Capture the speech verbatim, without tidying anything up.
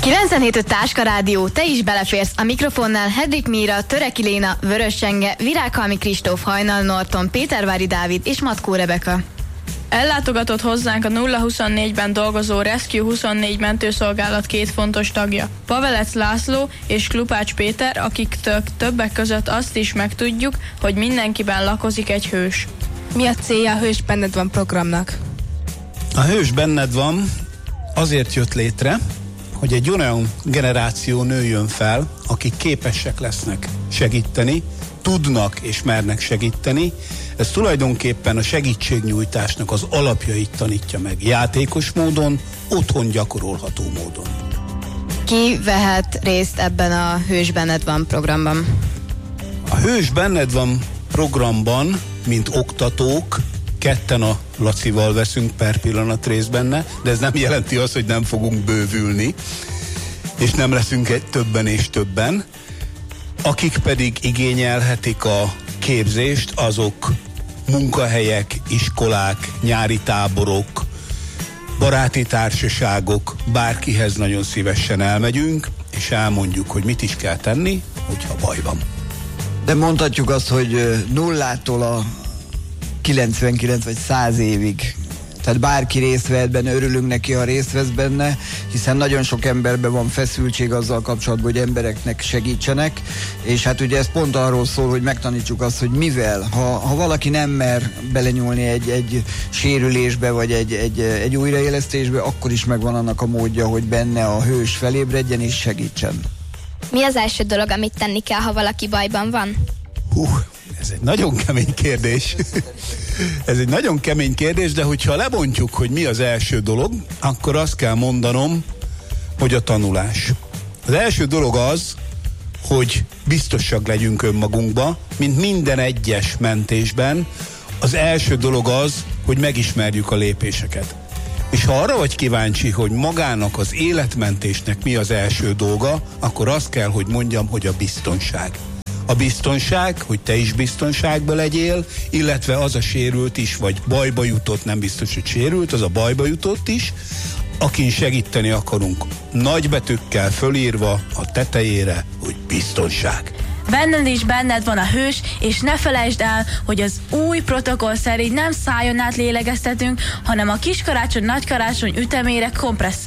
kilencvenhét öt Táska Rádió, te is beleférsz. A mikrofonnál Hedrik Míra, Töreki Léna, Vörös Csenge, Virághalmi Kristóf, Hajnal Norton, Pétervári Dávid és Matkó Rebeka. Ellátogatott hozzánk a nulla huszonnégyben dolgozó Rescue huszonnégy mentőszolgálat két fontos tagja, Pavelec László és Klupács Péter, akiktől többek között azt is megtudjuk, hogy mindenkiben lakozik egy hős. Mi a célja a Hős Benned Van programnak? A Hős Benned Van azért jött létre, hogy egy olyan generáció nőjön fel, akik képesek lesznek segíteni, tudnak és mernek segíteni. Ez tulajdonképpen a segítségnyújtásnak az alapjait tanítja meg játékos módon, otthon gyakorolható módon. Ki vehet részt ebben a Hős Benned Van programban? A Hős Benned Van programban, mint oktatók, ketten a Lacival veszünk per pillanat részt benne, de ez nem jelenti azt, hogy nem fogunk bővülni, és nem leszünk egy többen és többen. Akik pedig igényelhetik a képzést, azok munkahelyek, iskolák, nyári táborok, baráti társaságok, bárkihez nagyon szívesen elmegyünk, és elmondjuk, hogy mit is kell tenni, hogyha baj van. De mondhatjuk azt, hogy nullától a kilencvenkilenc vagy száz évig. Tehát bárki részt vehet benne, örülünk neki, ha részt vesz benne, hiszen nagyon sok emberben van feszültség azzal kapcsolatban, hogy embereknek segítsenek, és hát ugye ez pont arról szól, hogy megtanítsuk azt, hogy mivel, ha, ha valaki nem mer belenyúlni egy, egy sérülésbe, vagy egy, egy, egy újraélesztésbe, akkor is megvan annak a módja, hogy benne a hős felébredjen és segítsen. Mi az első dolog, amit tenni kell, ha valaki bajban van? Hú, ez egy nagyon kemény kérdés. Ez egy nagyon kemény kérdés, de hogyha lebontjuk, hogy mi az első dolog, akkor azt kell mondanom, hogy a tanulás. Az első dolog az, hogy biztosak legyünk önmagunkba, mint minden egyes mentésben. Az első dolog az, hogy megismerjük a lépéseket. És ha arra vagy kíváncsi, hogy magának az életmentésnek mi az első dolga, akkor azt kell, hogy mondjam, hogy a biztonság. A biztonság, hogy te is biztonságban legyél, illetve az a sérült is, vagy bajba jutott, nem biztos, hogy sérült, az a bajba jutott is, akin segíteni akarunk. Nagybetűkkel fölírva a tetejére, hogy biztonság. Benned is benned van a hős, és ne felejtsd el, hogy az új protokoll szerint nem szájon át lélegeztetünk, hanem a kiskarácsony, nagykarácsony ütemére kompresszor.